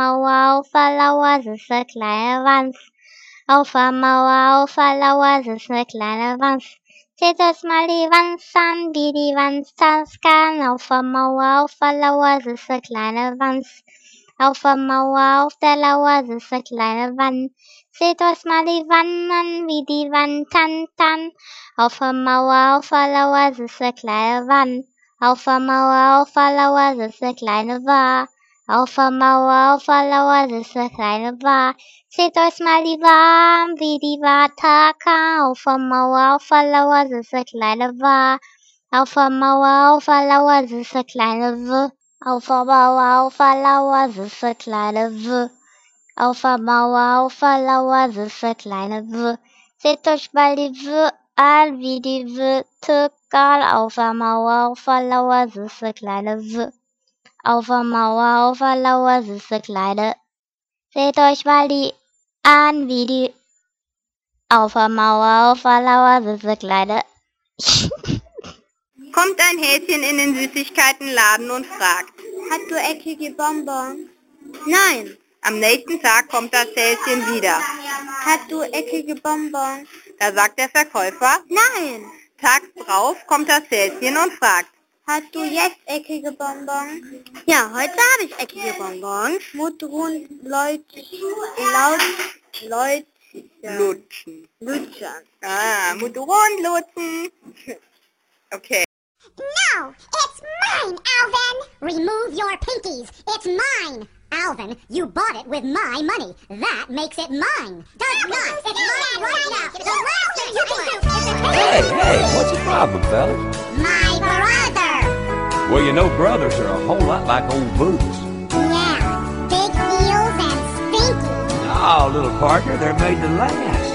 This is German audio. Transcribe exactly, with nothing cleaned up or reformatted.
Mauer, auf der Lauer sitzt ne kleine Wanz. Auf der Mauer, auf der Lauer sitzt ne kleine Wanz. Seht euch mal die Wanz an, wie die Wanz tanzen kann. Auf der Mauer, auf der Lauer sitzt ne kleine Wanz. Auf der Mauer, auf der Lauer sitzt ne kleine Wann. Seht euch mal die Wann an, wie die Wann tanzt kann. Auf der Mauer, auf der Lauer sitzt ne kleine Wann. Auf der Mauer, auf der Lauer sitzt ne kleine Wa. Auf der Mauer, auf der Lauer sitzt ne kleine Wa. Seht euch mal die Wa an, wie die Wa takan. Auf der Mauer, auf der Lauer sitzt ne kleine Wa. Auf der Mauer, auf der Lauer sitzt ne kleine W. Auf der Mauer, auf der Lauer sitzt ne kleine W. Auf der Mauer, auf der Lauer sitzt ne kleine W. Seht euch mal die W an, wie die W takan. Auf der Mauer, auf der Lauer sitzt ne kleine W. Auf der Mauer, auf der Lauer sitzt ne kleine. Seht euch mal die an, wie die. Auf der Mauer, auf der Lauer sitzt ne kleine. Kommt ein Häschen in den Süßigkeitenladen und fragt: Hast du eckige Bonbons? Nein. Am nächsten Tag kommt das Häschen wieder. Hast du eckige Bonbons? Da sagt der Verkäufer: Nein. Tags drauf kommt das Häschen und fragt: Hast du jetzt eckige Bonbons? Ja, heute habe ich eckige Bonbons. Mutterhund, Leut, laut, Leut, Lutschen. Lutschern. Ah, Mutterhund lutschen. Okay. No, it's mine, Alvin! Remove your pinkies. It's mine. Alvin, you bought it with my money. That makes it mine. Does not. It's mine right now. The last thing you can do is to Hey, hey, what's the problem, fellas? my brother. Well, you know brothers are a whole lot like old boots. Yeah, big heels and stinky. Oh, little partner, they're made to last.